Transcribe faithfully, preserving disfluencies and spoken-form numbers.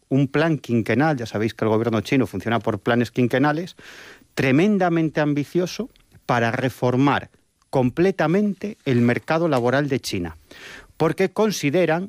un plan quinquenal, ya sabéis que el gobierno chino funciona por planes quinquenales, tremendamente ambicioso para reformar completamente el mercado laboral de China, porque consideran